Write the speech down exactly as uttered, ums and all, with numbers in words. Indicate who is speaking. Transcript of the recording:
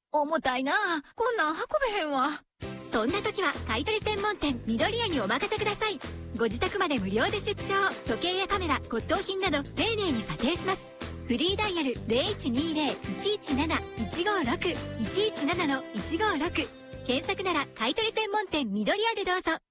Speaker 1: 重たいなあ。こんなん運べへんわ。
Speaker 2: そんな時は買取専門店緑屋にお任せください。ご自宅まで無料で出張。時計やカメラ、骨董品など丁寧に査定します。フリーダイヤル ゼロいちにーゼロ いちいちなな いちごろく いちいちななのいちごろく。検索なら買取専門店緑屋でどうぞ。